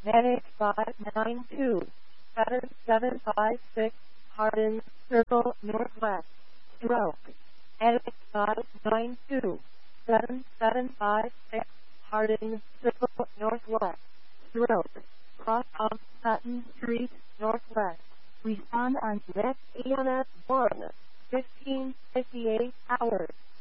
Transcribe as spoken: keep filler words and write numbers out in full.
Medic five nine two, seven seven five six, Hardin Circle Northwest, Stroke. Medic five nine two, seven seven five six, Hardin Circle Northwest, Stroke. Cross on Sutton Street Northwest. Respond on next E M S one, fifteen fifty-eight hours.